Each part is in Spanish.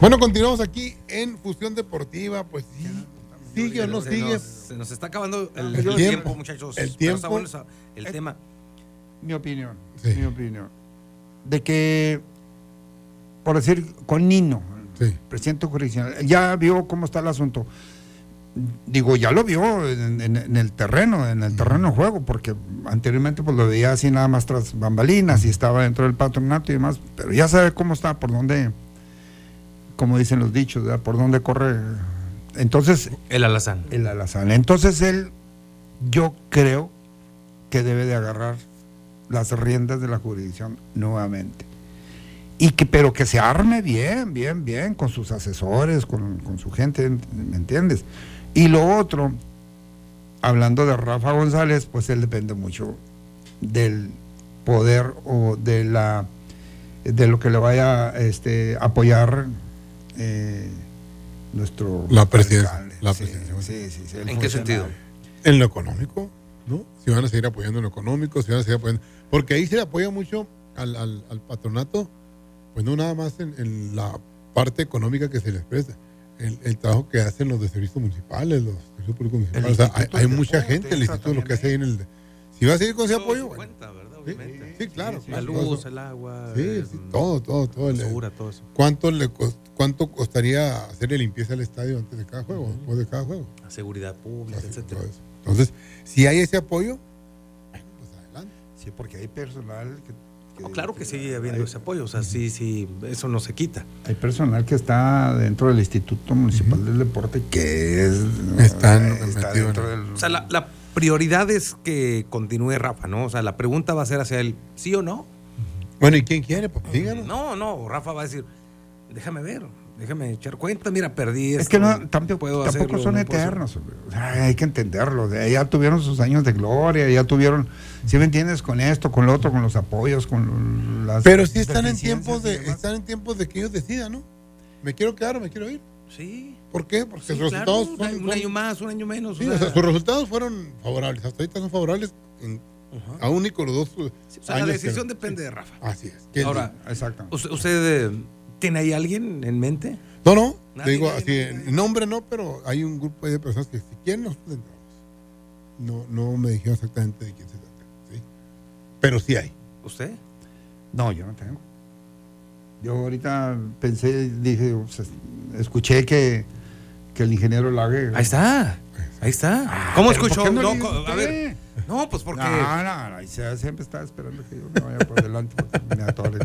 Bueno, continuamos aquí en Fusión Deportiva. Pues sí, sigue o no sigue. Se nos está acabando El tiempo, muchachos. El tiempo. Pero está bueno el tema. Mi opinión, Sí. de que, por decir, con Nino, Sí. presidente jurisdiccional, ya vio cómo está el asunto. Digo, ya lo vio en el terreno de juego, porque anteriormente pues lo veía así nada más tras bambalinas y estaba dentro del patronato y demás, pero ya sabe cómo está, por dónde, como dicen los dichos, ¿verdad? Por dónde corre. Entonces, El alazán. el alazán. Entonces él, yo creo que debe de agarrar las riendas de la jurisdicción nuevamente. Pero que se arme bien, con sus asesores, con su gente, ¿me entiendes? Y lo otro, hablando de Rafa González, pues él depende mucho del poder o de lo que le vaya a apoyar nuestro La presidencia. alcalde. La Sí, presidencia. sí, ¿En qué sentido? En lo económico, ¿no? Si van a seguir apoyando en lo económico, si van a seguir apoyando. Porque ahí se le apoya mucho al patronato, pues no nada más en la parte económica que se les presta. El trabajo que hacen los de servicios municipales, los servicios públicos municipales. O sea, hay mucha gente, el instituto, lo que hace ahí en el. Si va a seguir con ese apoyo, bueno. Cuenta, ¿verdad? Sí, Obviamente. sí, claro. La luz, el agua. Sí, todo. La basura, todo eso. ¿Cuánto costaría hacerle limpieza al estadio antes de cada juego, después de cada juego? La seguridad pública, Así, etcétera. todo eso. Entonces, si hay ese apoyo, bueno, pues adelante. Sí, porque hay personal No, claro que sigue habiendo ese apoyo, o sea, sí, eso no se quita. Hay personal que está dentro del Instituto Municipal del Deporte que Está está metido dentro en- del... O sea, la prioridad es que continúe Rafa, ¿no? O sea, la pregunta va a ser hacia él, ¿sí o no? Bueno, ¿y quién quiere? Pues díganos. No, Rafa va a decir, déjame ver, déjame echar cuenta, mira, perdí esto. Es que tampoco puedo son hacerlo, no puedo hacerlo. eternos. O sea, hay que entenderlo. Ya tuvieron sus años de gloria, ya tuvieron, ¿sí me entiendes? Con esto, con lo otro, con los apoyos, con las... Pero sí están en deficiencias tiempos de que ellos decidan, ¿no? ¿Me quiero quedar o me quiero ir? Sí. ¿Por qué? Porque Sí, sus claro, resultados son... un año más, un año menos. Sí, o o sea, sea, sus resultados fueron favorables. Hasta ahorita son favorables ajá. a único los dos O sea, la años decisión que- depende de Rafa. Así es. ¿Quién Ahora, Exacto. ¿usted tiene ahí alguien en mente? No, te Nadie, digo nadie, así, nadie. en nombre no, pero hay un grupo de personas que si quieren nosotros entramos. No me dijeron exactamente de quién se trata, ¿sí? Pero sí hay. ¿Usted? No, yo no tengo. Yo ahorita dije, o sea, escuché que el ingeniero Lague... Ahí está. ¿Cómo ¿pero escuchó? por qué no No, le dice a usted? ver. No, pues porque. No, siempre estaba esperando que yo me vaya por delante porque me atoren.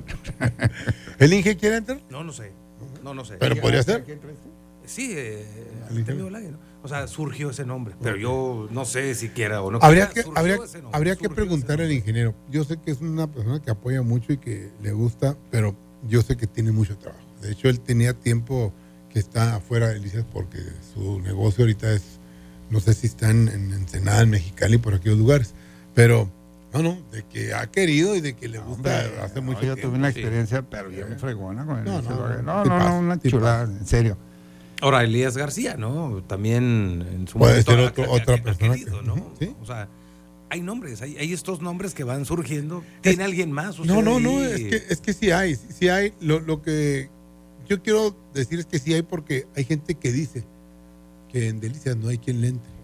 ¿El Inge quiere entrar? No sé. No sé. Pero podría ser. Sí, El Artemio Lague, ¿no? O sea, surgió ese nombre, pero yo no sé si quiera o no Habría quiera, que, surgió habría, ese nombre, habría que surgió preguntar ese al nombre. ingeniero. Yo sé que es una persona que apoya mucho y que le gusta, pero yo sé que tiene mucho trabajo. De hecho, él tenía tiempo que está afuera de Licias porque su negocio ahorita es, no sé si está en Ensenada, en Mexicali, por aquellos lugares. Pero, de que ha querido y de que le gusta hace mucho Yo tiempo. tuve una sí. experiencia, pero bien fregona con el No, ingeniero no, Lague. no, tipazo, una tipazo. chulada, en serio. Ahora, Elías García, ¿no? También en su Puede momento ser ha otra persona querido, que- ¿no? ujú, sí. O sea, hay nombres, hay estos nombres que van surgiendo. ¿Tiene alguien más? usted No, ahí? es que sí hay. Sí hay. Lo que yo quiero decir es que sí hay porque hay gente que dice que en Delicias no hay quien le entre.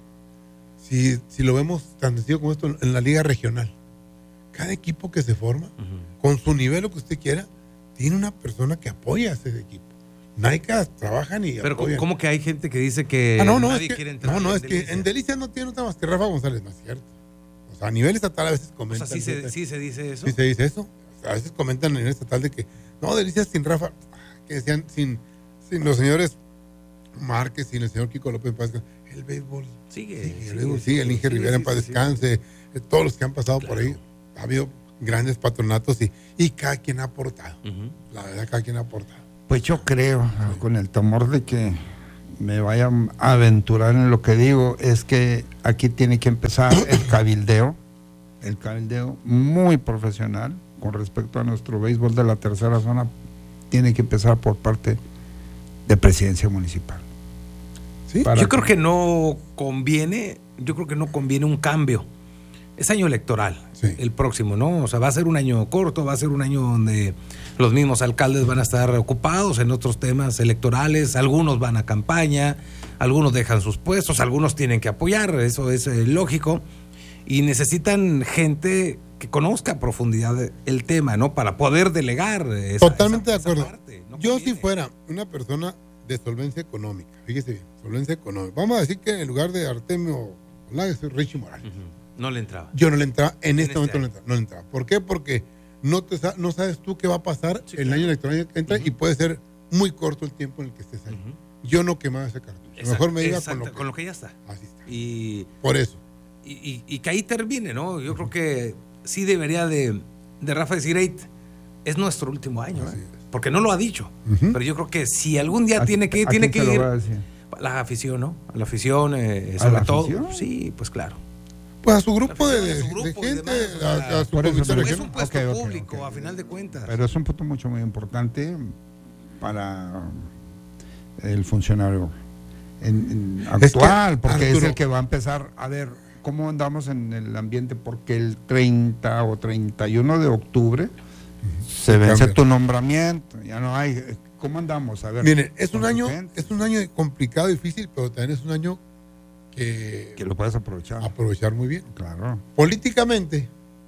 Si lo vemos tan sencillo como esto en la liga regional, cada equipo que se forma, Ujú. con su nivel, lo que usted quiera, tiene una persona que apoya a ese equipo. Naicas trabajan y Pero apoyan. ¿cómo que hay gente que dice que nadie quiere entrar? es que en Delicias no tiene otra más que Rafa González, no es cierto. O sea, a nivel estatal a veces O comentan. sea, sí se dice eso. Sí se dice eso. O sea, a veces comentan a nivel estatal de que no, Delicias sin Rafa, que decían sin los señores Márquez, sin el señor Kiko López Paz, el béisbol Sigue, el béisbol sigue, el Inge Rivera en paz descanse, todos los que han pasado por ahí, ha habido grandes patronatos y cada quien ha aportado. Ujú. La verdad, cada quien ha aportado. Pues yo creo, con el temor de que me vaya a aventurar en lo que digo, es que aquí tiene que empezar el cabildeo muy profesional con respecto a nuestro béisbol de la tercera zona, tiene que empezar por parte de presidencia municipal. ¿Sí? Para Yo creo que no conviene un cambio. Es año electoral, Sí. el próximo, ¿no? O sea, va a ser un año corto, va a ser un año donde Los mismos alcaldes van a estar ocupados en otros temas electorales, algunos van a campaña, algunos dejan sus puestos, algunos tienen que apoyar, eso es lógico, y necesitan gente que conozca a profundidad el tema, ¿no? Para poder delegar Totalmente de acuerdo. parte. No Yo conviene. si fuera una persona de solvencia económica, fíjese bien, solvencia económica, vamos a decir que en lugar de Artemio Olaya soy Richie Morales. No le entraba. Yo no le entraba, en este momento año. no le entraba. ¿Por qué? Porque no sabes tú qué va a pasar el año electoral que entra y puede ser muy corto el tiempo en el que estés ahí. Yo no quemaba ese cartucho. Mejor me iba con lo que ya está. Así está. Y Por eso. y que ahí termine, ¿no? Yo creo que sí debería de Rafa decir, "Hey, es nuestro último año", Así ¿eh? es. Porque no lo ha dicho. Ujú. Pero yo creo que si algún día ¿A tiene que quién se lo ir va a decir? a la afición, ¿no? A la afición, sobre la todo. afición? Sí, pues claro. Pues a su grupo A de su grupo y gente, demás, o sea, a su por eso, comité pero Es regional. un puesto Ok, ok, público, ok. a final de cuentas. Pero es un punto mucho muy importante para el funcionario Es que, actual, porque es Arturo, el que va a empezar a ver cómo andamos en el ambiente, porque el 30 o 31 de octubre se vence cambia. tu nombramiento, ya no hay. ¿Cómo andamos? A ver. Miren, es con un año, gente, es un año complicado, difícil, pero también es un año que que lo puedes aprovechar. aprovechar muy bien. Claro. Políticamente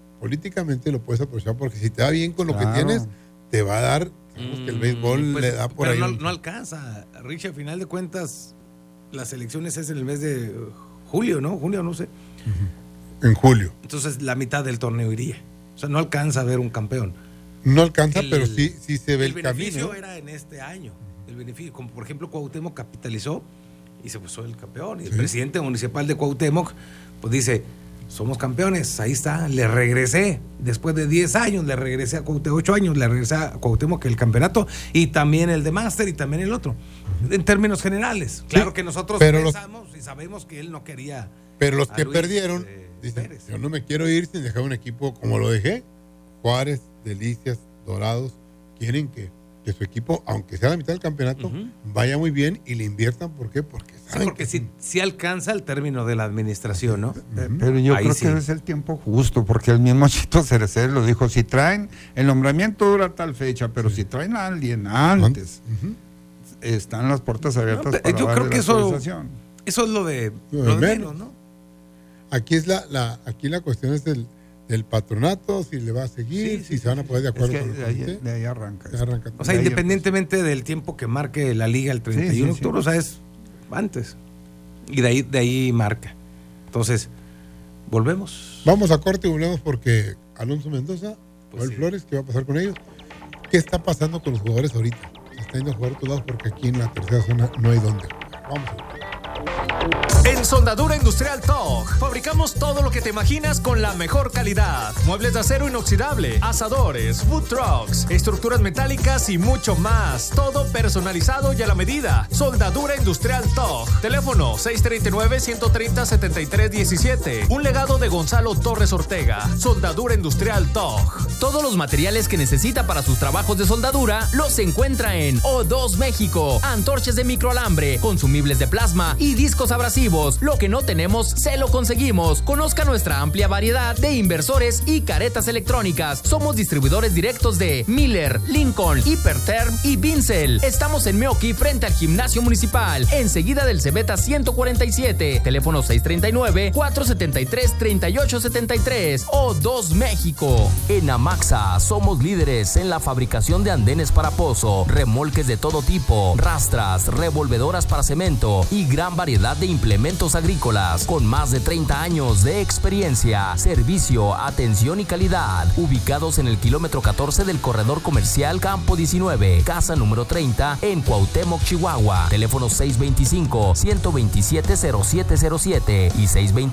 lo puedes aprovechar porque si te va bien con lo que Claro. tienes, te va a dar, sabemos que el béisbol Pues, le da por pero ahí. no alcanza. Richie, a final de cuentas, las elecciones es en el mes de julio, ¿no? Junio, no sé. En julio. Entonces la mitad del torneo iría. O sea, no alcanza a ver un campeón. No alcanza, El- pero sí se ve el beneficio camino. era en este año. El beneficio, como por ejemplo Cuauhtémoc capitalizó y se puso el campeón. Y el Sí. presidente municipal de Cuauhtémoc, pues dice, somos campeones, ahí está, le regresé. Después de 10 años le regresé a Cuauhtémoc, 8 años le regresé a Cuauhtémoc el campeonato y también el de máster y también el otro. En términos generales. Claro que nosotros pero pensamos y sabemos que él no quería. Pero los a que Luis, perdieron dicen, Pérez. yo no me quiero ir sin dejar un equipo como lo dejé. Juárez, Delicias, Dorados, quieren que su equipo, aunque sea la mitad del campeonato, Ujú. vaya muy bien y le inviertan. ¿Por qué? Porque Sí, saben porque que- sí alcanza el término de la administración, ¿no? Pero yo Ahí creo sí. que es el tiempo justo, porque el mismo Chito Cerecer lo dijo, si traen, el nombramiento dura tal fecha, pero si traen a alguien antes, Ujú. están las puertas abiertas No, para yo creo darle que la eso- autorización. Eso es lo de Lo de menos, ¿no? Aquí es aquí la cuestión es del patronato, si le va a seguir, Sí, si se van a poner de Es acuerdo que con el de ahí, comité. de ahí arranca. Ya esto. arranca todo. O sea, De ahí independientemente del tiempo que marque la liga el 31 Sí, sí, de octubre, sí. o sea, es antes. Y de ahí marca. Entonces, volvemos. Vamos a corte y volvemos porque Alonso Mendoza, Pues Joel sí. Flores, ¿qué va a pasar con ellos? ¿Qué está pasando con los jugadores ahorita? Se están yendo a jugar a otros lados porque aquí en la tercera zona no hay dónde jugar. Vamos a ver. En Soldadura Industrial TOG fabricamos todo lo que te imaginas con la mejor calidad. Muebles de acero inoxidable, asadores, food trucks, estructuras metálicas y mucho más. Todo personalizado y a la medida. Soldadura Industrial TOG. Teléfono 639-130-7317. Un legado de Gonzalo Torres Ortega. Soldadura Industrial TOG. Todos los materiales que necesita para sus trabajos de soldadura los encuentra en O2 México. Antorchas de microalambre, consumibles de plasma y discos abrasivos. Lo que no tenemos, se lo conseguimos. Conozca nuestra amplia variedad de inversores y caretas electrónicas. Somos distribuidores directos de Miller, Lincoln, Hiperterm y Vincel. Estamos en Meoqui frente al gimnasio municipal, enseguida del Cebeta 147. Teléfono 639-473-3873. O2 México. En Amaxa somos líderes en la fabricación de andenes para pozo, remolques de todo tipo, rastras, revolvedoras para cemento y gran variedad de implementos agrícolas con más de 30 años de experiencia, servicio, atención y calidad. Ubicados en el kilómetro 14 del corredor comercial Campo 19, casa número 30 en Cuauhtémoc, Chihuahua. Teléfono 625-127-0707 y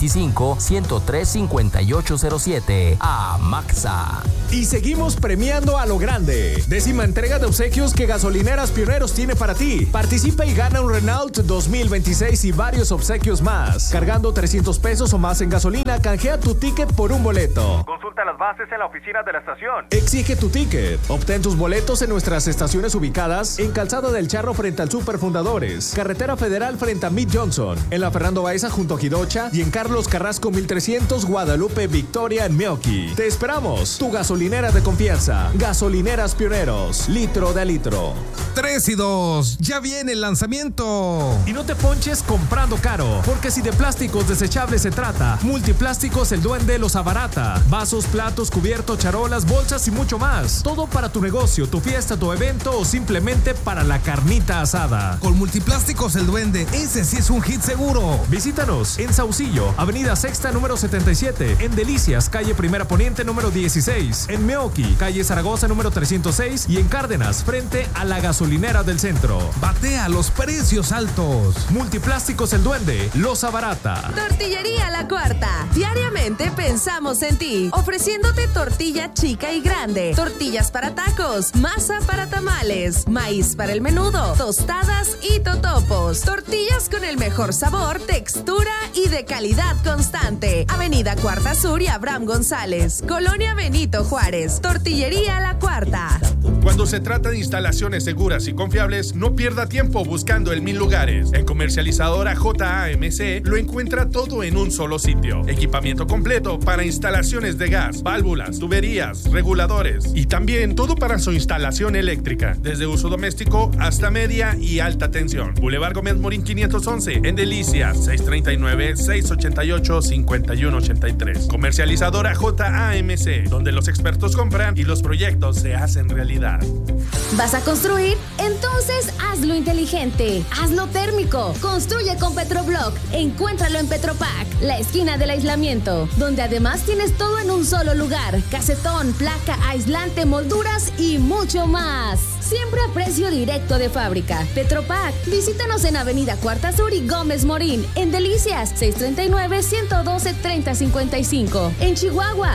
625-103-5807. Amaxa. Y seguimos premiando a lo grande. 10ª entrega de obsequios que Gasolineras Pioneros tiene para ti. Participa y gana un Renault 2026 y varios varios obsequios más. Cargando 300 pesos o más en gasolina, canjea tu ticket por un boleto. Consulta las bases en la oficina de la estación. Exige tu ticket. Obtén tus boletos en nuestras estaciones ubicadas en Calzada del Charro frente al Super Fundadores, Carretera Federal frente a Mid Johnson, en la Fernando Baeza junto a Jidocha y en Carlos Carrasco 1300 Guadalupe Victoria en Meoqui. Te esperamos. Tu gasolinera de confianza. Gasolineras Pioneros. Litro de litro. 3 y 2. Ya viene el lanzamiento. Y no te ponches comprando caro, porque si de plásticos desechables se trata, Multiplásticos El Duende los abarata. Vasos, platos, cubiertos, charolas, bolsas y mucho más. Todo para tu negocio, tu fiesta, tu evento o simplemente para la carnita asada. Con Multiplásticos El Duende, ese sí es un hit seguro. Visítanos en Saucillo, Avenida Sexta número 77, en Delicias, calle Primera Poniente número 16, en Meoqui, calle Zaragoza número 306 y en Cárdenas, frente a la gasolinera del centro. Batea los precios altos. Multiplásticos El Duende los abarata. Tortillería La Cuarta. Diariamente pensamos en ti, ofreciéndote tortilla chica y grande, tortillas para tacos, masa para tamales, maíz para el menudo, tostadas y totopos. Tortillas con el mejor sabor, textura y de calidad constante. Avenida Cuarta Sur y Abraham González, Colonia Benito Juárez. Tortillería La Cuarta. Cuando se trata de instalaciones seguras y confiables, no pierda tiempo buscando en 1000 lugares. En Comercializadora JAMC lo encuentra todo en un solo sitio. Equipamiento completo para instalaciones de gas, válvulas, tuberías, reguladores y también todo para su instalación eléctrica, desde uso doméstico hasta media y alta tensión. Boulevard Gómez Morín 511 en Delicias, 639-688-5183. Comercializadora JAMC, donde los expertos compran y los proyectos se hacen realidad. ¿Vas a construir? Entonces hazlo inteligente, hazlo térmico. Construye con Petroblock. Encuéntralo en Petropac, la esquina del aislamiento, donde además tienes todo en un solo lugar: casetón, placa, aislante, molduras y mucho más. Siempre a precio directo de fábrica. Petropac. Visítanos en Avenida Cuarta Sur y Gómez Morín. En Delicias, 639-112-3055. En Chihuahua,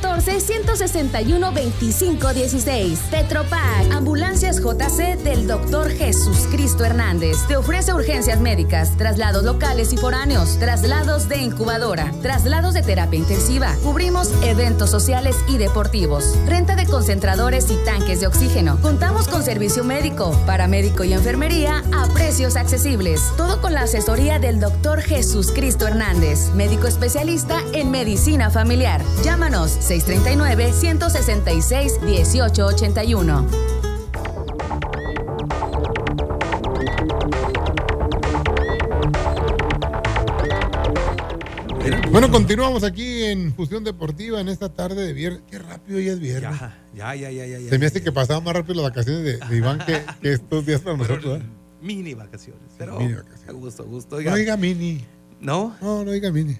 614-161-2516. Petropac. Ambulancias JC del Dr. Jesús Cristo Hernández. Te ofrece urgencias médicas, traslados locales y foráneos, traslados de incubadora, traslados de terapia intensiva. Cubrimos eventos sociales y deportivos. Renta de concentradores y tanques de oxígeno. Contamos con servicio médico, paramédico y enfermería a precios accesibles. Todo con la asesoría del Dr. Jesús Cristo Hernández, médico especialista en medicina familiar. Llámanos 639-166-1881. Bueno, continuamos aquí en Fusión Deportiva en esta tarde de viernes. Qué rápido ya es viernes. Ya. Se me hace que pasaban más rápido las vacaciones de Iván que estos días para nosotros. Mini vacaciones. Pero mini vacaciones. A gusto. Oiga. No diga mini. ¿No? No diga mini.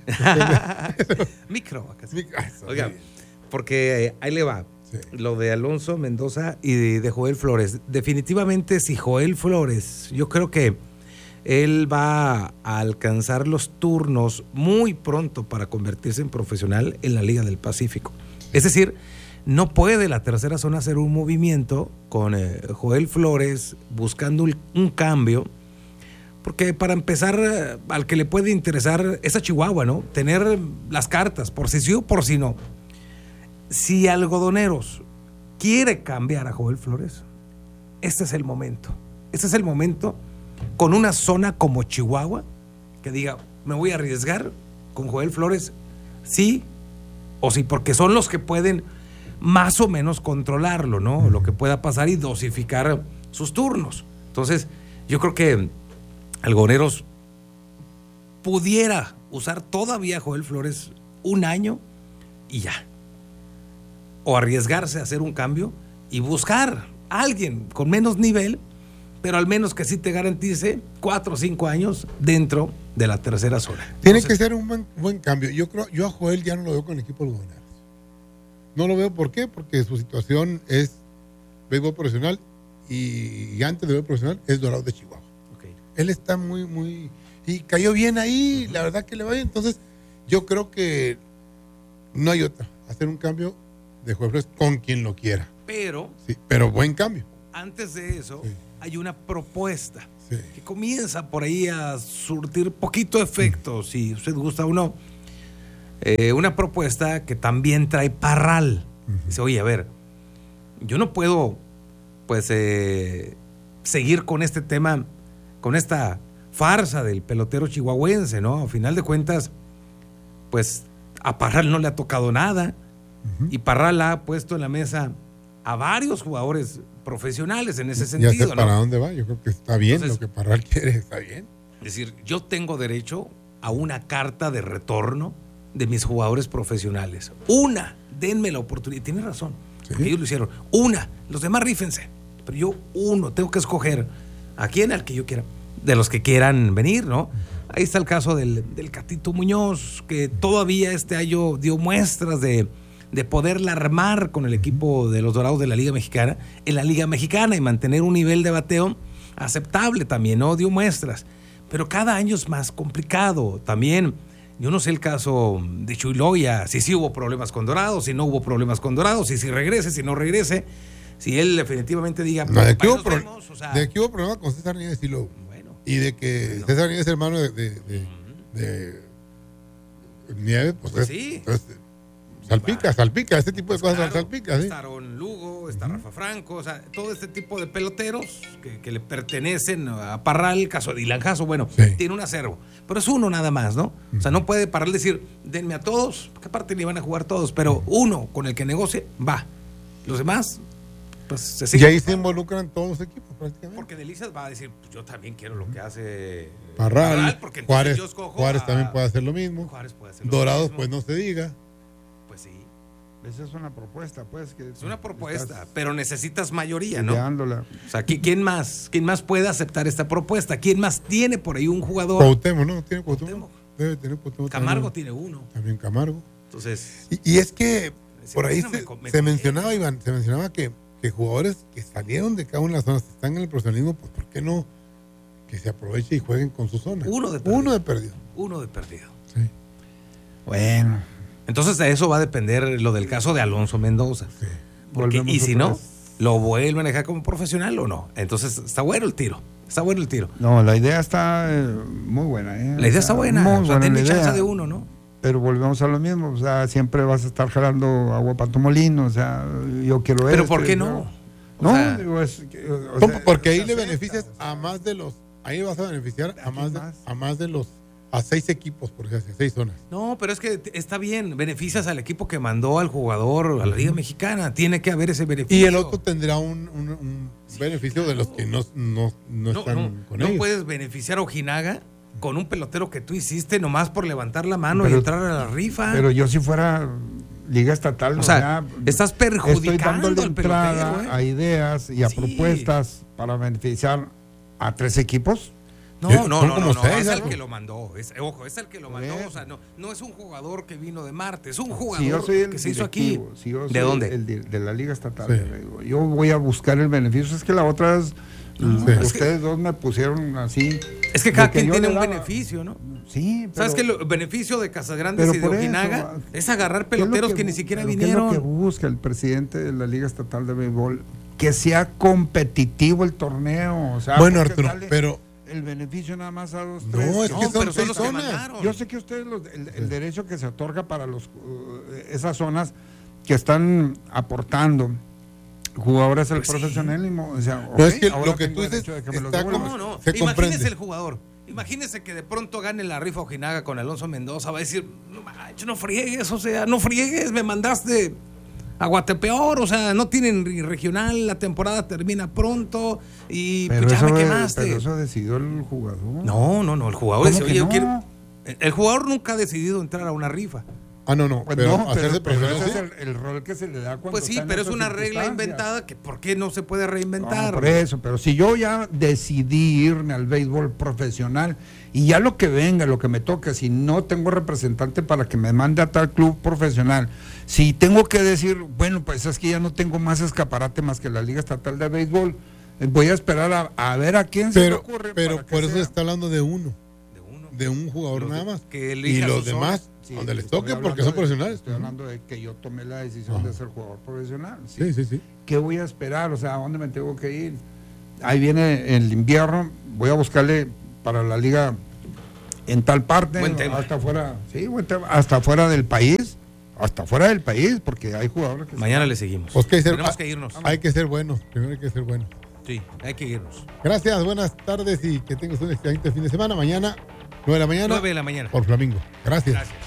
Micro vacaciones. Oiga, porque ahí le va. Sí. Lo de Alonso Mendoza y de Joel Flores. Definitivamente, si Joel Flores, yo creo que él va a alcanzar los turnos muy pronto para convertirse en profesional en la Liga del Pacífico. Es decir, no puede la tercera zona hacer un movimiento con Joel Flores buscando un cambio, porque para empezar, al que le puede interesar es a Chihuahua, ¿no? Tener las cartas, por si sí o por si no. Si Algodoneros quiere cambiar a Joel Flores, este es el momento. Este es el momento con una zona como Chihuahua, que diga, me voy a arriesgar con Joel Flores, sí o sí, porque son los que pueden más o menos controlarlo, ¿no? Lo que pueda pasar y dosificar sus turnos. Entonces, yo creo que Algodoneros pudiera usar todavía a Joel Flores un año y ya. O arriesgarse a hacer un cambio y buscar a alguien con menos nivel, pero al menos que sí te garantice 4 o 5 años dentro de la tercera zona. Tiene que ser un buen cambio. Yo a Joel ya no lo veo con el equipo algodoneros. No lo veo, ¿por qué? Porque su situación es béisbol profesional y antes de béisbol profesional es Dorados de Chihuahua. Okay. Él está muy y cayó bien ahí, la verdad que le va bien. Entonces, yo creo que no hay otra. Hacer un cambio de Joel Flores con quien lo quiera. Pero sí, pero buen cambio. antes de eso, Sí. hay una propuesta Sí. que comienza por ahí a surtir poquito efecto, si usted gusta o no. Una propuesta que también trae Parral. Dice, oye, a ver, yo no puedo, pues, seguir con este tema, con esta farsa del pelotero chihuahuense, ¿no? A final de cuentas, pues, a Parral no le ha tocado nada. Y Parral ha puesto en la mesa a varios jugadores profesionales en ese Ya sentido, sé para ¿no? dónde va. Yo creo que está bien. Entonces, lo que Parral quiere está bien. Es decir, yo tengo derecho a una carta de retorno de mis jugadores profesionales. Denme la oportunidad. Tiene razón, Sí. porque ellos lo hicieron. Los demás rífense. Pero yo, tengo que escoger a quién, al que yo quiera, de los que quieran venir, ¿no? Ahí está el caso del Catito Muñoz, que todavía este año dio muestras de poderla armar con el equipo de los Dorados de la Liga Mexicana, en la Liga Mexicana, y mantener un nivel de bateo aceptable también, ¿no? Dio muestras. Pero cada año es más complicado. También, yo no sé el caso de Chuy Loya, si sí hubo problemas con Dorados, si no hubo problemas con Dorados, si regrese, si no regrese, si él definitivamente diga, No, de que "Ahí hubo, nos vemos", o sea, de que hubo problema con César Nieves y lo. bueno, Y de que César Nieves es hermano de Nieves, pues, sí. salpica, este tipo de cosas claro, salpica, ¿sí? está Aaron Lugo, está Rafa Franco, o sea, todo este tipo de peloteros que le pertenecen a Parral, el caso de Dylan Jasso, bueno, Sí. tiene un acervo, pero es uno nada más, ¿no? O sea, no puede Parral decir, denme a todos, porque aparte ni van a jugar todos, pero uno con el que negocie, va. Los demás, pues se Y siguen. ahí se involucran todos los equipos prácticamente. Porque Delicias va a decir, pues yo también quiero lo que hace Parral, porque entonces Juárez, yo escojo Juárez a- también puede hacer lo mismo. Juárez puede hacer lo Dorados, mismo. pues no se diga. Pues sí, Esa es una propuesta, pues. Que es una propuesta, estás pero necesitas mayoría, ¿no? ideándola. O sea, ¿quién más puede aceptar esta propuesta? ¿Quién más tiene por ahí un jugador? Cuauhtémoc, ¿no? ¿Tiene Cuauhtémoc? Cuauhtémoc. Debe tener Cuauhtémoc. Camargo también. tiene uno. También Camargo. Entonces, Y es que por ahí Bueno, me se mencionaba, Iván, que jugadores que salieron de cada una de las zonas, que están en el profesionalismo, pues ¿por qué no que se aproveche y jueguen con su zona? Uno de perdido. Uno de perdido. uno de perdido. Sí. Bueno, Entonces, de eso va a depender lo del caso de Alonso Mendoza. Sí. Porque, Volvemos y si otra no, vez. ¿lo vuelven a dejar como profesional o no? Entonces, está bueno el tiro. Está bueno el tiro. no, la idea está muy buena. La idea está buena. Muy O sea, buena tiene la chance idea. de uno, ¿no? Pero volvemos a lo mismo, o sea, siempre vas a estar jalando agua para tu molino, o sea, yo quiero Pero esto, ¿por qué yo- no? O No, sea, digo, o ¿Cómo? sea, Porque ahí se le acepta, beneficias o sea, a más de los, ahí vas a beneficiar ¿A quién más? a 6 equipos, por ejemplo, 6 zonas. no, pero es que está bien. Beneficias al equipo que mandó al jugador a la Liga Mexicana. Tiene que haber ese beneficio. Y el otro tendrá un beneficio de los que no están con no ellos. puedes beneficiar a Ojinaga con un pelotero que tú hiciste nomás por levantar la mano Pero- y entrar a la rifa. Pero yo si fuera liga estatal, o sea, estás estoy perjudicando dándole al entrada pelotero. a ideas y a Sí. propuestas para beneficiar a 3 equipos. No, Son no, como no, no, 6, es el algo. que lo mandó. Ojo, es el que lo mandó. O sea, no es un jugador que vino de Marte, es un jugador Si yo soy el que se hizo aquí. directivo, si yo soy ¿De dónde? de la liga estatal, Sí. yo voy a buscar el beneficio. Es que la otra es, es ustedes dos me pusieron así. Es que cada lo que quien yo tiene le un daba. beneficio, ¿no? Sí, ¿Sabes qué? pero- El beneficio de Casagrandes pero y de por eso, Ojinaga es agarrar ¿qué es lo peloteros que ni siquiera pero ¿qué es lo que vinieron. busca el presidente de la Liga Estatal de Béisbol? Que sea competitivo el torneo. O sea, Bueno, porque Arturo, dale pero el beneficio nada más a 2, No, 3. es que son pero 6 los que zonas. mandaron. Yo sé que ustedes, el derecho que se otorga para esas zonas que están aportando jugadores al Pues sí. profesionalismo, o sea, No, ok, es que ahora lo que tengo tú dices derecho de que me los está devuelvan. como- No, se imagínese comprende. el jugador. Imagínese que de pronto gane la rifa Ojinaga con Alonso Mendoza. Va a decir, no manches, no friegues, o sea, no friegues, me mandaste a Guatepeor, o sea, no tienen regional, la temporada termina pronto y Pero pues ya eso, me quemaste. pero eso decidió el jugador. No, el jugador ¿Cómo dice, que oye, yo no? quiero... El jugador nunca ha decidido entrar a una rifa. no, Pues pero no, hacerse pero profesional, ese sí. es el rol que se le da cuando Pues sí, está en pero es esas una regla circunstancias. inventada que ¿por qué no se puede No, reinventar? por eso, pero si yo ya decidí irme al béisbol profesional y ya lo que venga, lo que me toque, si no tengo representante para que me mande a tal club profesional, si tengo que decir, bueno, pues es que ya no tengo más escaparate más que la Liga Estatal de Béisbol, voy a esperar a ver a quién se le Pero ocurre. pero para que por eso sea. está hablando de uno. de un jugador nada más. Que Y elija los su zona. demás, Sí, donde les estoy toque, hablando porque son de- profesionales. Estoy hablando de que yo tomé la decisión Ajá. de ser jugador profesional. Sí, sí, sí. ¿Qué voy a esperar? O sea, ¿a dónde me tengo que ir? Ahí viene el invierno, voy a buscarle para la liga en tal parte, Buen tema. hasta fuera, sí, buen tema, hasta fuera del país, porque hay jugadores que Mañana le seguimos. Pues que Tenemos que irnos. Hay que ser buenos. Primero hay que ser buenos. Sí, hay que irnos. Gracias, buenas tardes y que tengas un excelente fin de semana. Mañana, 9 de la mañana. 9 de la mañana. Por Flamingo. Gracias. Gracias.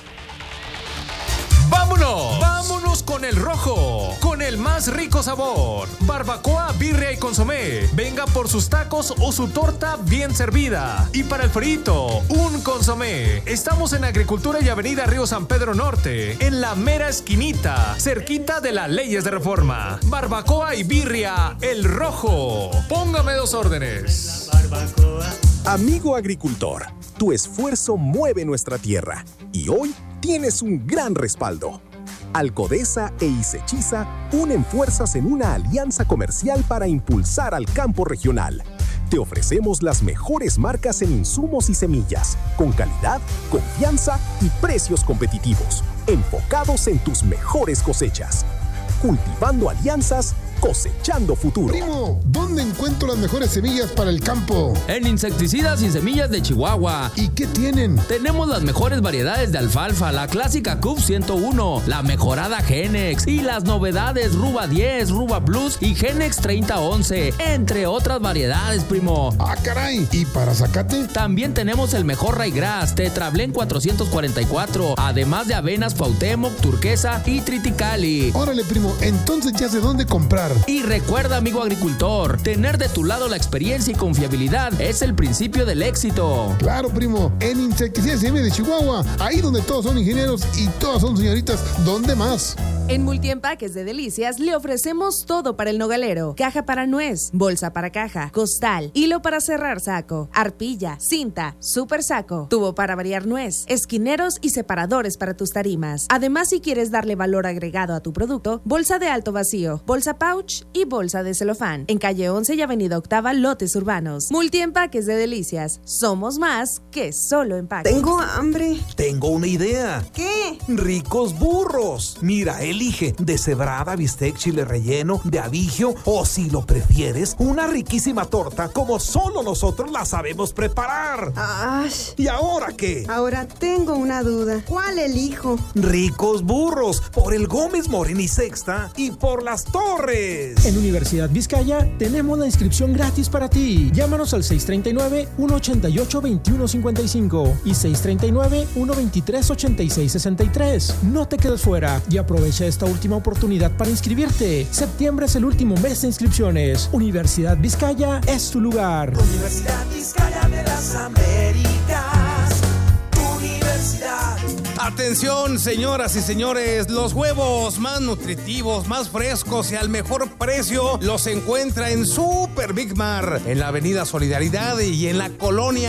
¡Vámonos! ¡Vámonos con el rojo! Con el más rico sabor. Barbacoa, birria y consomé. Venga por sus tacos o su torta bien servida. Y para el frito, un consomé. Estamos en Agricultura y Avenida Río San Pedro Norte, en la mera esquinita, cerquita de las leyes de reforma. Barbacoa y birria, el rojo. Póngame 2 órdenes. Amigo agricultor, tu esfuerzo mueve nuestra tierra y hoy tienes un gran respaldo. Alcodesa e Isechiza unen fuerzas en una alianza comercial para impulsar al campo regional. Te ofrecemos las mejores marcas en insumos y semillas, con calidad, confianza y precios competitivos, enfocados en tus mejores cosechas. Cultivando alianzas, cosechando futuro. Primo, ¿dónde encuentro las mejores semillas para el campo? En Insecticidas y Semillas de Chihuahua. ¿Y qué tienen? Tenemos las mejores variedades de alfalfa, la clásica CUF 101, la mejorada Genex y las novedades Ruba 10, Ruba Plus y Genex 3011, entre otras variedades, primo. Ah, caray. ¿Y para zacate? También tenemos el mejor Raygrass, Tetrablén 444, además de avenas Cuauhtémoc, Turquesa y Triticali. Órale, primo, entonces ya sé dónde comprar. Y recuerda, amigo agricultor, tener de tu lado la experiencia y confiabilidad es el principio del éxito. Claro, primo, en Insecticidas y de Chihuahua, ahí donde todos son ingenieros y todas son señoritas, ¿dónde más? En Multiempaques de Delicias le ofrecemos todo para el nogalero. Caja para nuez, bolsa para caja, costal, hilo para cerrar saco, arpilla, cinta, super saco, tubo para variar nuez, esquineros y separadores para tus tarimas. Además, si quieres darle valor agregado a tu producto, bolsa de alto vacío, bolsa pouch y bolsa de celofán. En calle 11 y avenida Octava, lotes urbanos. Multiempaques de Delicias. Somos más que solo empaques. Tengo hambre. Tengo una idea. ¿Qué? Ricos burros. Mira, elige deshebrada, bistec, chile relleno, de abigio o, si lo prefieres, una riquísima torta como solo nosotros la sabemos preparar. ¡Ay! ¿Y ahora qué? Ahora tengo una duda. ¿Cuál elijo? Ricos burros, por el Gómez Morín y Sexta y por Las Torres. En Universidad Vizcaya tenemos la inscripción gratis para ti. Llámanos al 639-188-2155 y 639-123-8663. No te quedes fuera y aprovecha esta última oportunidad para inscribirte. Septiembre es el último mes de inscripciones. Universidad Vizcaya es tu lugar. Universidad Vizcaya de las Américas. Universidad. Atención, señoras y señores, los huevos más nutritivos, más frescos y al mejor precio los encuentra en Super Big Mar, en la Avenida Solidaridad y en la colonia